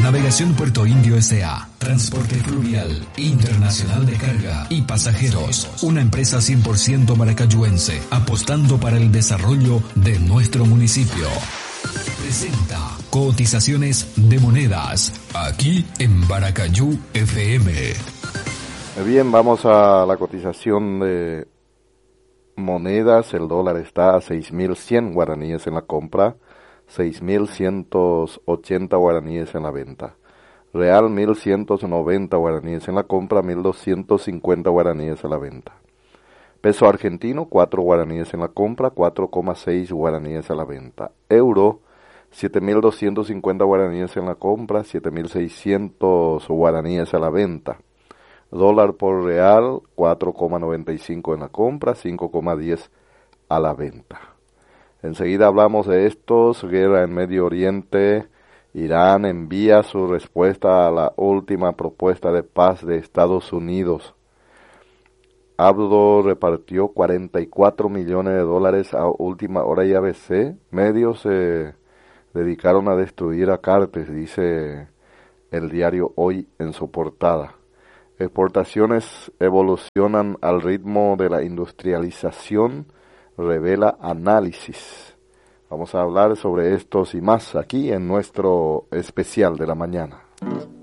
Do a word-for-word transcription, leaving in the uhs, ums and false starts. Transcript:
Navegación Puerto Indio S A Transporte Fluvial Internacional de Carga y Pasajeros. Una empresa cien por ciento maracayuense, apostando para el desarrollo de nuestro municipio. Presenta cotizaciones de monedas, aquí en Baracayú F M. Bien, vamos a la cotización de monedas. El dólar está a seis mil cien guaraníes en la compra, seis mil ciento ochenta guaraníes en la venta. Real mil ciento noventa guaraníes en la compra, mil doscientos cincuenta guaraníes en la venta. Peso argentino, cuatro guaraníes en la compra, cuatro coma seis guaraníes a la venta. Euro, siete mil doscientos cincuenta guaraníes en la compra, siete mil seiscientos guaraníes a la venta. Dólar por real, cuatro coma noventa y cinco en la compra, cinco coma diez a la venta. Enseguida hablamos de estos. Guerra en Medio Oriente. Irán envía su respuesta a la última propuesta de paz de Estados Unidos. Abdo repartió cuarenta y cuatro millones de dólares a última hora y A B C. Medios se dedicaron a destruir a Cartes, dice el diario Hoy en su portada. Exportaciones evolucionan al ritmo de la industrialización, revela análisis. Vamos a hablar sobre estos y más aquí en nuestro especial de la mañana.